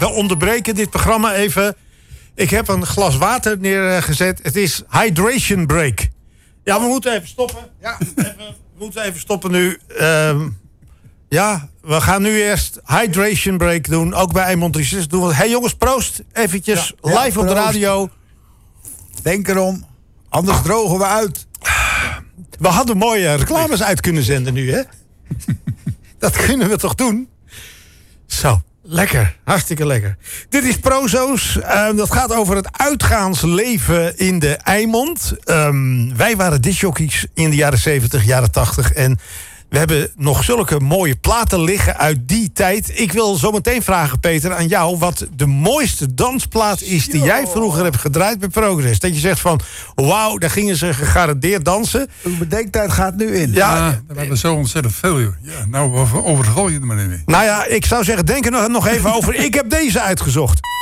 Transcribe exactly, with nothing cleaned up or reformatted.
We onderbreken dit programma even. Ik heb een glas water neergezet. Het is hydration break. Ja, we moeten even stoppen. Ja, even, we moeten even stoppen nu. Um, ja, we gaan nu eerst hydration break doen. Ook bij Eimond drieënzestig doen we. Hé hey jongens, proost. Eventjes ja, ja, live proost. Op de radio. Denk erom. Anders ah. drogen we uit. We hadden mooie reclames uit kunnen zenden nu, hè? Dat kunnen we toch doen? Zo. Lekker, hartstikke lekker. Dit is Prozo's. Uh, dat gaat over het uitgaansleven in de Eimond. Um, wij waren discjockeys in de jaren zeventig, jaren tachtig. En we hebben nog zulke mooie platen liggen uit die tijd. Ik wil zo meteen vragen, Peter, aan jou... wat de mooiste dansplaat is die jij vroeger hebt gedraaid bij Progress. Dat je zegt van, wauw, daar gingen ze gegarandeerd dansen. Uw bedenktijd gaat nu in. Ja, ja we hebben zo ontzettend veel. Ja, nou, overval je er maar in mee. Nou ja, ik zou zeggen, denk er nog even over. Ik heb deze uitgezocht.